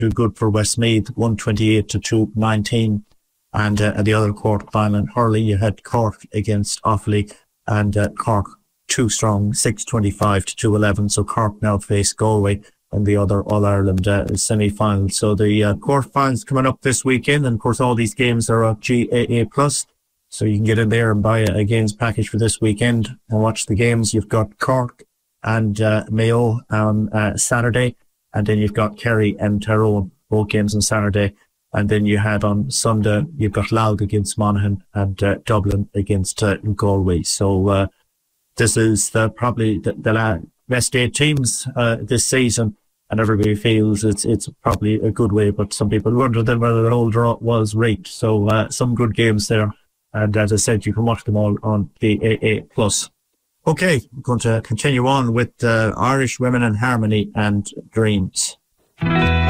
do good for Westmeath, 128 to 219. And the other quarter final in hurling, you had Cork against Offaly, and Cork too strong, 625 to 211. So Cork now face Galway in the other All-Ireland semi-final. So the quarter-finals coming up this weekend, and of course all these games are on GAA+. So you can get in there and buy a games package for this weekend and watch the games. You've got Cork and Mayo on Saturday, and then you've got Kerry and Tyrone, both games on Saturday. And then you had on Sunday, you've got Louth against Monaghan and Dublin against Galway. So this is probably the best 8 teams this season, and everybody feels it's probably a good way, but some people wonder then whether the whole draw was rigged. So some good games there. And as I said, you can watch them all on the AA+. Okay, I'm going to continue on with Irish Women in Harmony and Dreams.